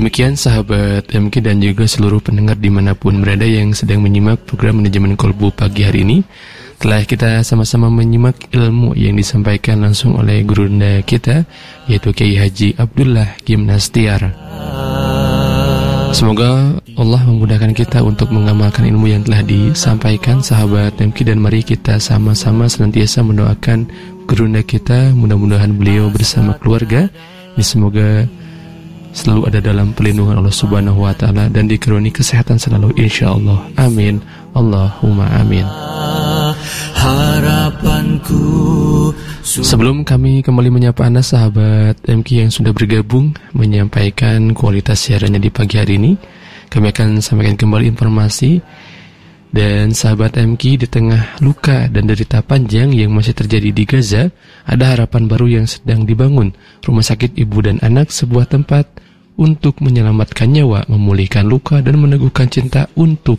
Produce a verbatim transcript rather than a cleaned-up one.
Demikian sahabat M K dan juga seluruh pendengar dimanapun berada yang sedang menyimak program Manajemen Kolbu pagi hari ini. Telah kita sama-sama menyimak ilmu yang disampaikan langsung oleh gurunda kita, yaitu Kiai Haji Abdullah Gimnastiar. Semoga Allah memudahkan kita untuk mengamalkan ilmu yang telah disampaikan sahabat M K, dan mari kita sama-sama senantiasa mendoakan gurunda kita, mudah-mudahan beliau bersama keluarga ini semoga selalu ada dalam perlindungan Allah Subhanahu wa taala dan dikaruniai kesehatan selalu insyaallah. Amin. Allahumma amin. Harapanku. Sebelum kami kembali menyapa Anda sahabat M K yang sudah bergabung menyampaikan kualitas siarannya di pagi hari ini, kami akan sampaikan kembali informasi. Dan sahabat M K, di tengah luka dan derita panjang yang masih terjadi di Gaza, ada harapan baru yang sedang dibangun. Rumah Sakit Ibu dan Anak, sebuah tempat untuk menyelamatkan nyawa, memulihkan luka, dan meneguhkan cinta untuk